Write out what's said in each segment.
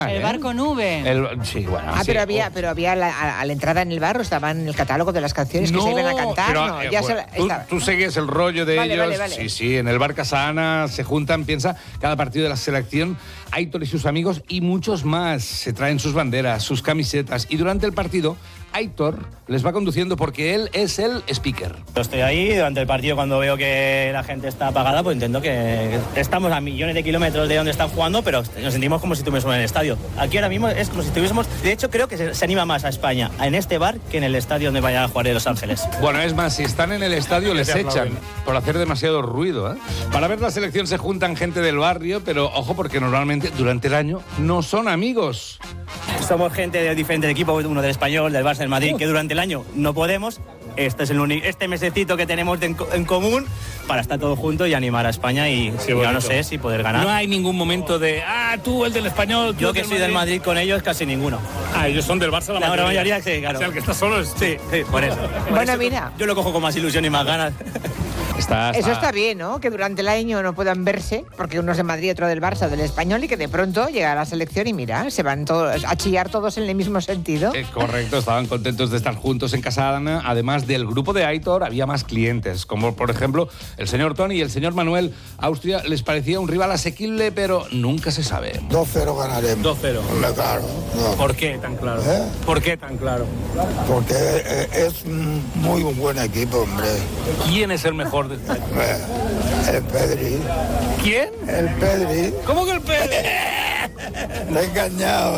El bar con V. Sí, bueno. Ah, sí. pero había a la entrada en el bar, estaba en el catálogo de las canciones que se iban a cantar. Pero, ¿no? Ya tú segues el rollo de ellos. Vale. Sí, en el bar Casana se juntan, piensa, cada partido de la selección, Aitor y sus amigos y muchos más. Se traen sus banderas, sus camisetas y durante el partido Aitor les va conduciendo porque él es el speaker. Yo estoy ahí durante el partido cuando veo que la gente está apagada, pues intento que estamos a millones de kilómetros de donde están jugando, pero nos sentimos como si estuviésemos en el estadio. Aquí ahora mismo es como si estuviésemos, de hecho creo que se anima más a España en este bar que en el estadio donde vayan a jugar de Los Ángeles. Bueno, es más, si están en el estadio les echan por hacer demasiado ruido, ¿eh? Para ver la selección se juntan gente del barrio, pero ojo porque normalmente durante el año no son amigos. Somos gente de diferentes equipos, uno del Español, del Barça, del Madrid, que durante el año no podemos. Este es este mesecito que tenemos en común para estar todos juntos y animar a España y ya no sé si poder ganar. No hay ningún momento de, tú el del Español, yo que soy del Madrid con ellos casi ninguno. Ellos son del Barça la mayoría, sí, claro. O sea, el que está solo es... Sí, por eso. Bueno, mira. Yo lo cojo con más ilusión y más ganas. Eso está bien, ¿no? Que durante el año no puedan verse, porque uno es de Madrid, otro del Barça, del Español, y que de pronto llega a la selección y mira, se van todos a chillar todos en el mismo sentido. Correcto, estaban contentos de estar juntos en Casa Ana. Además del grupo de Aitor, había más clientes, como por ejemplo el señor Tony y el señor Manuel. Austria les parecía un rival asequible, pero nunca se sabe. 2-0 ganaremos. 2-0. Hombre, claro. No. ¿Por qué tan claro? ¿Por qué tan claro? Porque es muy buen equipo, hombre. ¿Quién es el mejor de este año? El Pedri. ¿Quién? El Pedri. ¿Cómo que el Pedri? Le he engañado.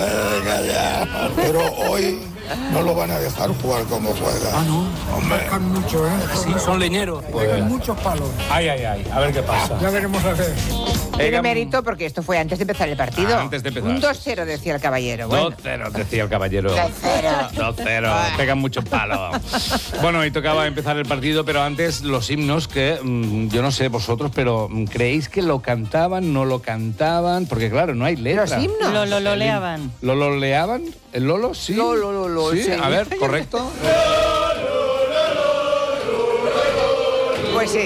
Pero hoy no lo van a dejar jugar como juega. ¿No? Hombre. Marcan mucho, Sí, son leñeros. Pegan muchos palos. Ay, a ver qué pasa. Ya veremos a ver. Tiene mérito porque esto fue antes de empezar el partido. Antes de empezar. Un 2-0 decía el caballero. Bueno. 2-0 decía el caballero. 2-0. 2-0. Pegan mucho palo. Bueno, y tocaba empezar el partido, pero antes los himnos que, yo no sé vosotros, pero ¿creéis que lo cantaban, no lo cantaban? Porque claro, no hay letra. Los himnos. Lo loleaban. ¿Lo loleaban? ¿El Lolo? Sí. Lo, sí. sí. A ver, ¿correcto? Pues sí.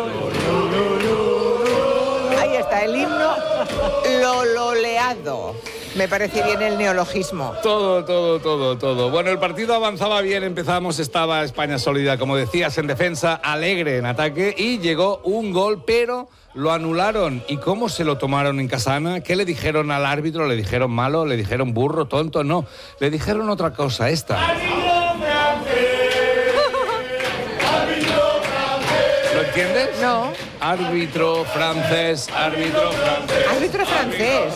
Ahí está el himno loleado. Me parece bien el neologismo. Todo. Bueno, el partido avanzaba bien, estaba España sólida, como decías, en defensa, alegre en ataque y llegó un gol, pero lo anularon. ¿Y cómo se lo tomaron en Casana? ¿Qué le dijeron al árbitro? ¿Le dijeron malo? ¿Le dijeron burro, tonto? No, le dijeron otra cosa, esta. ¿Lo entiendes? No. Árbitro francés. Árbitro francés.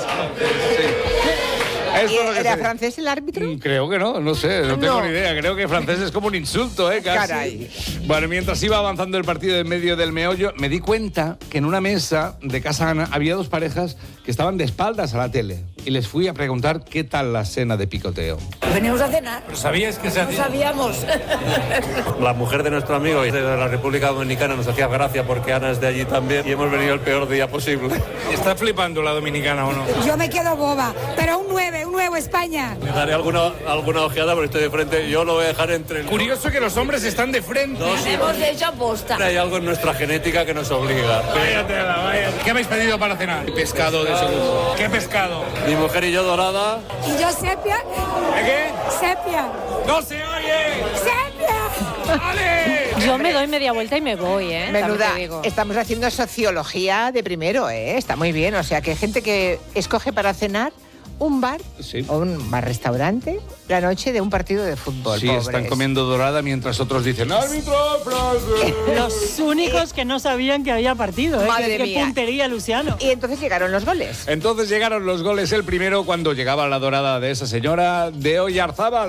Sí. ¿Era francés el árbitro? Creo que no sé, no tengo ni idea. Creo que francés es como un insulto, casi. Caray. Bueno, mientras iba avanzando el partido en medio del meollo, me di cuenta que en una mesa de Casa Ana había dos parejas que estaban de espaldas a la tele. Y les fui a preguntar qué tal la cena de picoteo. Venimos a cenar. ¿Pero sabíais que se hacía? No sabíamos. La mujer de nuestro amigo de la República Dominicana nos hacía gracia porque Ana es de allí también y hemos venido el peor día posible. ¿Está flipando la dominicana o no? Yo me quedo boba, pero un 9 España. Le daré alguna ojeada porque estoy de frente. Yo lo voy a dejar entre el... Curioso que los hombres están de frente. Hemos hecho aposta. Hay algo en nuestra genética que nos obliga. Vaya. ¿Qué habéis pedido para cenar? Pescado de seguro. ¿Qué pescado? Mi mujer y yo dorada. ¿Y yo sepia? ¿De qué? Sepia. ¡No se oye! ¡Sepia! ¡Vale! Yo me doy media vuelta y me voy, ¿eh? Menuda, También te digo. estamos haciendo sociología de primero, ¿eh? Está muy bien. O sea, que hay gente que escoge para cenar un bar o un bar-restaurante la noche de un partido de fútbol. Sí, pobres. están comiendo dorada mientras otros dicen ¡árbitro francés! Los únicos que no sabían que había partido, ¿eh? Madre Qué mía. puntería, Luciano. Y entonces llegaron los goles. Entonces llegaron los goles, el primero cuando llegaba la dorada de esa señora de Oyarzábal.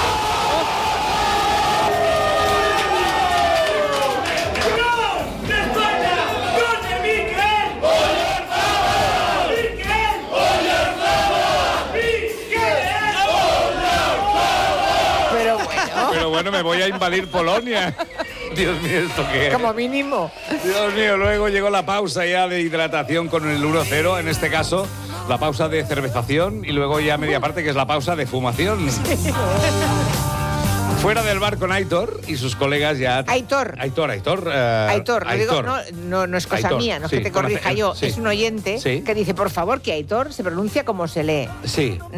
Pero bueno, me voy a invadir Polonia. Dios mío, ¿esto qué es? Como mínimo. Dios mío, luego llegó la pausa ya de hidratación con el 1-0, en este caso la pausa de cervezación y luego ya media parte que es la pausa de fumación. Fuera del bar con Aitor y sus colegas ya... Aitor. Aitor. Digo, no es cosa Aitor, mía, no es sí, que te corrija yo. sí. Es un oyente Sí. que dice, por favor, que Aitor se pronuncia como se lee. Sí.